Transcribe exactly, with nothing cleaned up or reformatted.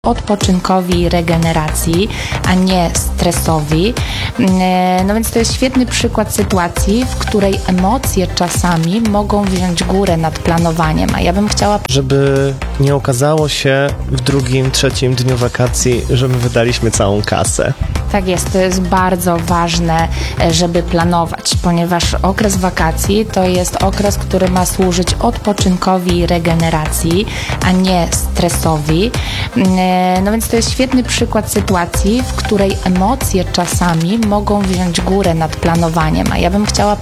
odpoczynkowi i regeneracji, a nie stresowi. No więc to jest świetny przykład sytuacji, w której emocje czasami mogą wziąć górę nad planowaniem, a ja bym chciała... Żeby nie okazało się w drugim, trzecim dniu wakacji, że my wydaliśmy całą kasę. Tak jest, to jest bardzo ważne, żeby planować, ponieważ okres wakacji to jest okres, który ma służyć odpoczynkowi i regeneracji, a nie stresowi. No więc to jest świetny przykład sytuacji, w której emocje czasami mogą wziąć górę nad planowaniem, a ja bym chciała